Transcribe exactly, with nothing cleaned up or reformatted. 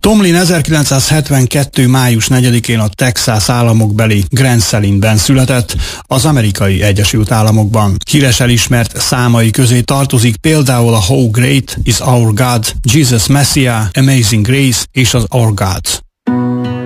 Tomlin ezerkilencszázhetvenkettő. május negyedikén a Texas államokbeli Grand Saline-ben született, az Amerikai Egyesült Államokban. Híres elismert számai közé tartozik például a How Great is Our God, Jesus Messiah, Amazing Grace és az Our Gods.